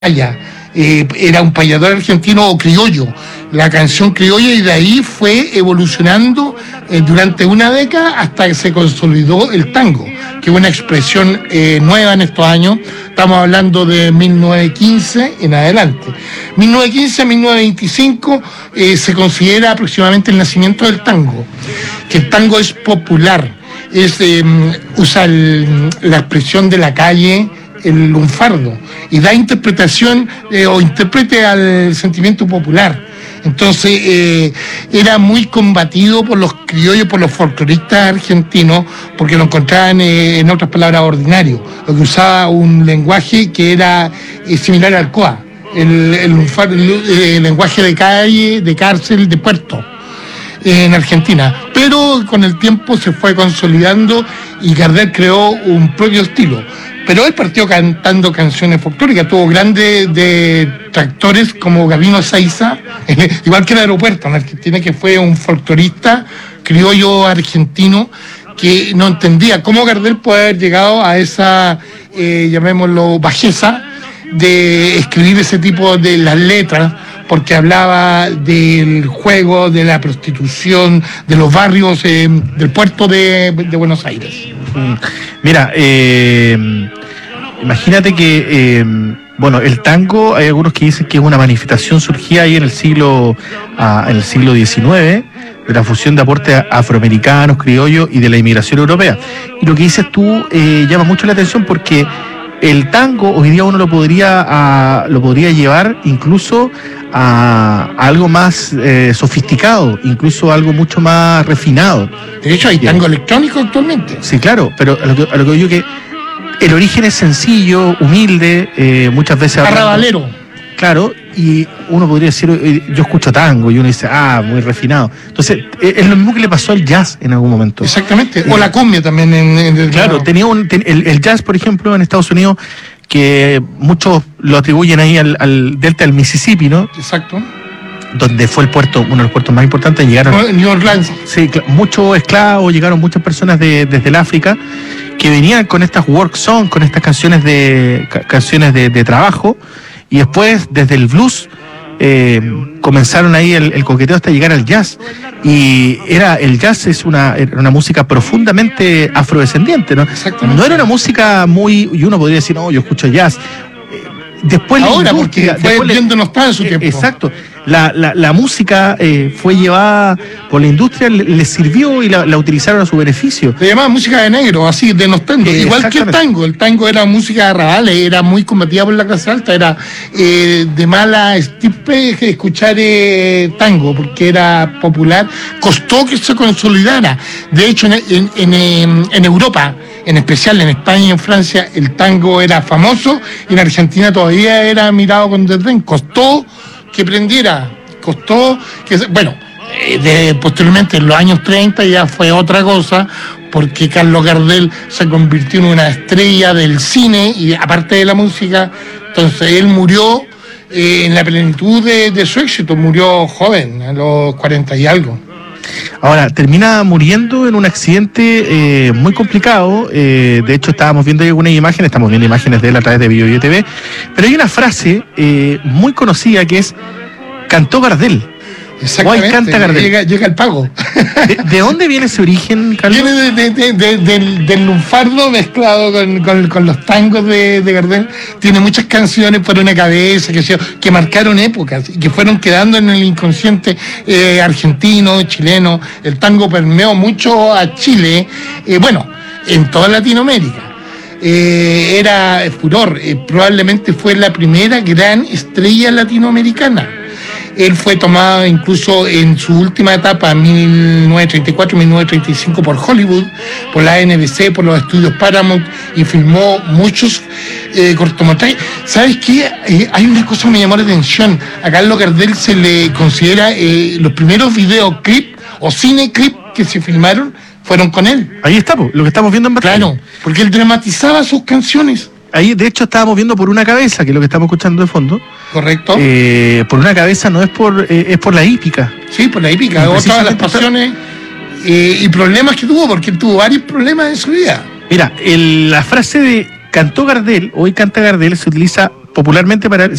Era un payador argentino o criollo, la canción criolla, y de ahí fue evolucionando durante una década hasta que se consolidó el tango, que es una expresión nueva en estos años. Estamos hablando de 1915 en adelante. 1915 a 1925 se considera aproximadamente el nacimiento del tango, que el tango es popular, usa la expresión de la calle, el lunfardo, y da interpretación o intérprete al sentimiento popular. Entonces era muy combatido por los criollos, por los folcloristas argentinos, porque lo encontraban, en otras palabras, ordinario, lo que usaba un lenguaje que era similar al COA, el lenguaje de calle, de cárcel, de puerto en Argentina. Pero con el tiempo se fue consolidando y Gardel creó un propio estilo. Pero él partió cantando canciones folclóricas, tuvo grandes detractores como Gabino Saiza, igual que el Aeropuerto en Argentina, que fue un folclorista criollo argentino que no entendía cómo Gardel puede haber llegado a esa, llamémoslo, bajeza de escribir ese tipo de las letras, porque hablaba del juego, de la prostitución, de los barrios del puerto de Buenos Aires. Mira, imagínate que, el tango, hay algunos que dicen que es una manifestación surgida ahí en el siglo XIX, de la fusión de aportes afroamericanos, criollos y de la inmigración europea. Y lo que dices tú llama mucho la atención porque el tango hoy día uno lo podría llevar incluso a algo más sofisticado, incluso algo mucho más refinado. De hecho, hay tango electrónico actualmente. Sí, claro, pero a lo que digo que el origen es sencillo, humilde, muchas veces... Arrabalero. Claro, y uno podría decir, yo escucho tango, y uno dice, muy refinado. Entonces, es lo mismo que le pasó al jazz en algún momento. Exactamente, o la cumbia también. Claro, tenía el jazz, por ejemplo, en Estados Unidos, que muchos lo atribuyen ahí al delta del Mississippi, ¿no? Exacto. Donde fue uno de los puertos más importantes, llegaron... New Orleans. Sí, muchos esclavos, llegaron muchas personas desde el África, que venían con estas work songs, con estas canciones de trabajo, y después, desde el blues, comenzaron ahí el coqueteo hasta llegar al jazz. Y el jazz es una música profundamente afrodescendiente, ¿no? Exactamente. No era una música y uno podría decir, no, yo escucho jazz. Después ahora, porque fue viendo no estaba en su tiempo. Exacto. La música fue llevada por la industria, le sirvió y la utilizaron a su beneficio. Se llamaba música de negro, así, denostando. Igual que el tango. El tango era música de arrabales, era muy combatida por la clase alta, era de mala estirpe escuchar tango, porque era popular. Costó que se consolidara. De hecho, en Europa, en especial en España y en Francia, el tango era famoso, y en Argentina todavía era mirado con desdén. Costó que prendiera, posteriormente en los años 30 ya fue otra cosa, porque Carlos Gardel se convirtió en una estrella del cine y aparte de la música. Entonces él murió en la plenitud de su éxito, murió joven, a los 40 y algo. Ahora, termina muriendo en un accidente muy complicado. De hecho, estamos viendo algunas imágenes, estamos viendo imágenes de él a través de BioBio TV, pero hay una frase muy conocida que es: cantó Gardel. Exactamente, canta Gardel. Llega el pago. ¿De dónde viene ese origen, Carlos? Viene del lunfardo mezclado con los tangos de Gardel. Tiene muchas canciones por una cabeza que marcaron épocas y que fueron quedando en el inconsciente argentino, chileno. El tango permeó mucho a Chile, en toda Latinoamérica. Era furor, probablemente fue la primera gran estrella latinoamericana. Él fue tomado incluso en su última etapa, 1934-1935, por Hollywood, por la NBC, por los estudios Paramount, y filmó muchos cortometrajes. ¿Sabes qué? Hay una cosa que me llamó la atención. A Carlos Gardel se le considera los primeros videoclips o cineclips que se filmaron fueron con él. Ahí estamos, lo que estamos viendo en pantalla. Claro, porque él dramatizaba sus canciones. Ahí, de hecho, estábamos viendo Por una cabeza, que es lo que estamos escuchando de fondo. Correcto. Por una cabeza no es es por la hípica. Sí, por la hípica. Otra de las pasiones y problemas que tuvo, porque él tuvo varios problemas en su vida. Mira, la frase de cantó Gardel, hoy canta Gardel, se utiliza popularmente para